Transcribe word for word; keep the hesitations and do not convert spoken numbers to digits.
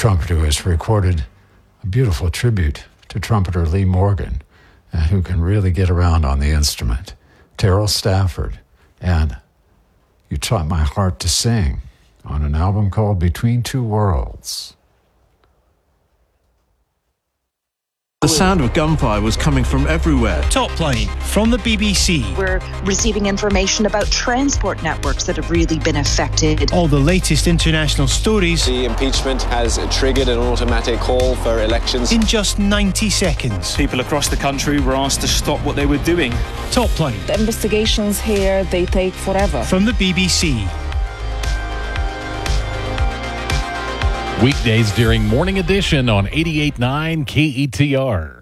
trumpeter who has recorded a beautiful tribute to trumpeter Lee Morgan, and who can really get around on the instrument, Terrell Stafford, and You Taught My Heart to Sing on an album called Between Two Worlds. The sound of gunfire was coming from everywhere. Top Line from the B B C. We're receiving information about transport networks that have really been affected. All the latest international stories. The impeachment has triggered an automatic call for elections. In just ninety seconds. People across the country were asked to stop what they were doing. Top Line. The investigations here, they take forever. From the B B C. Weekdays during Morning Edition on eighty-eight point nine K E T R.